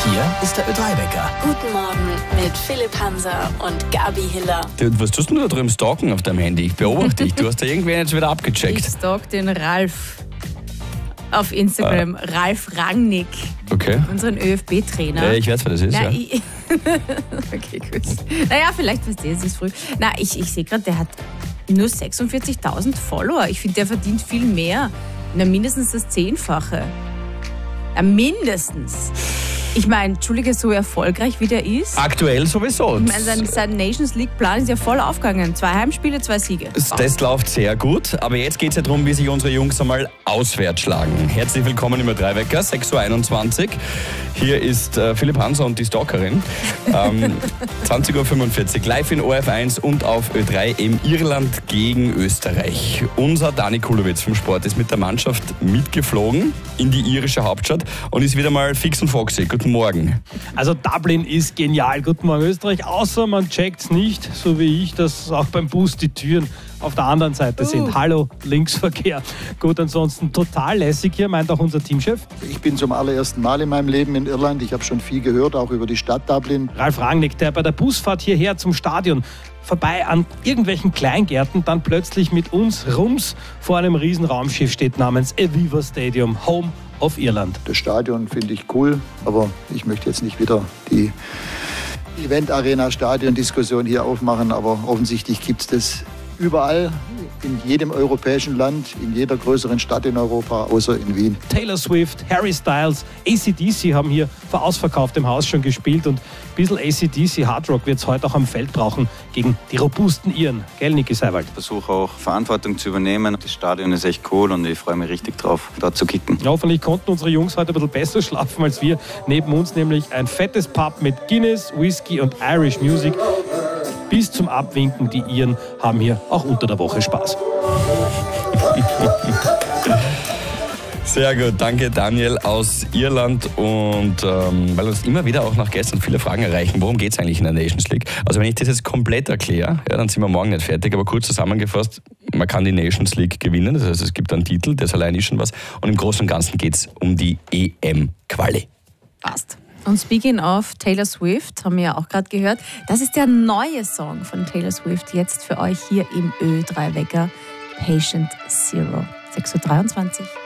Hier ist der Ö3-Wecker. Guten Morgen mit Philipp Hanser und Gabi Hiller. Was tust du da drüben stalken auf deinem Handy? Ich beobachte dich. Du hast da irgendwen jetzt wieder abgecheckt. Ich stalk den Ralf auf Instagram. Ralf Rangnick, Okay. unseren ÖFB-Trainer. Ich weiß, wer das ist. Na, Ja. okay, gut. Naja, vielleicht verstehe ich es früh. Na, ich sehe gerade, der hat nur 46.000 Follower. Ich finde, der verdient viel mehr. Na, mindestens das 10-fache. Ja, mindestens. Ich meine, Entschuldige, so erfolgreich wie der ist. Aktuell sowieso. Ich meine, sein Nations League-Plan ist ja voll aufgegangen. 2 Heimspiele, 2 Siege. Das läuft sehr gut, aber jetzt geht es ja darum, wie sich unsere Jungs einmal auswärts schlagen. Herzlich willkommen im Ö3-Wecker, 6.21 Uhr. Hier ist Philipp Hanser und die Stalkerin. 20.45 Uhr, live in ORF1 und auf Ö3 im Irland gegen Österreich. Unser Dani Kulowitz vom Sport ist mit der Mannschaft mitgeflogen in die irische Hauptstadt und ist wieder mal fix und foxy. Guten Morgen. Also Dublin ist genial. Guten Morgen Österreich. Außer man checkt's nicht, so wie ich, dass auch beim Bus die Türen auf der anderen Seite sind. Hallo, Linksverkehr. Gut, ansonsten total lässig hier, meint auch unser Teamchef. Ich bin zum allerersten Mal in meinem Leben in Irland. Ich habe schon viel gehört, auch über die Stadt Dublin. Ralf Rangnick, der bei der Busfahrt hierher zum Stadion vorbei an irgendwelchen Kleingärten dann plötzlich mit uns rums vor einem riesen Raumschiff steht namens Aviva Stadium, Home of Irland. Das Stadion finde ich cool, aber ich möchte jetzt nicht wieder die Event-Arena-Stadion-Diskussion hier aufmachen, aber offensichtlich gibt es das überall, in jedem europäischen Land, in jeder größeren Stadt in Europa, außer in Wien. Taylor Swift, Harry Styles, AC/DC haben hier vor ausverkauftem Haus schon gespielt und ein bisschen AC/DC Hardrock wird es heute auch am Feld brauchen gegen die robusten Iren. Gell, Niki Seiwald? Ich versuche auch Verantwortung zu übernehmen. Das Stadion ist echt cool und ich freue mich richtig drauf, dort zu kicken. Ja, hoffentlich konnten unsere Jungs heute ein bisschen besser schlafen als wir. Neben uns nämlich ein fettes Pub mit Guinness, Whisky und Irish Music. Bis zum Abwinken, die Iren haben hier auch unter der Woche Spaß. Sehr gut, danke Daniel aus Irland. Und weil uns immer wieder auch nach gestern viele Fragen erreichen, worum geht es eigentlich in der Nations League? Also wenn ich das jetzt komplett erkläre, ja, dann sind wir morgen nicht fertig, aber kurz zusammengefasst, man kann die Nations League gewinnen, das heißt es gibt einen Titel, das allein ist schon was. Und im Großen und Ganzen geht es um die EM-Quali. Passt. Und speaking of Taylor Swift, haben wir ja auch gerade gehört, das ist der neue Song von Taylor Swift jetzt für euch hier im Ö3-Wecker, Patient Zero. 6.23 Uhr.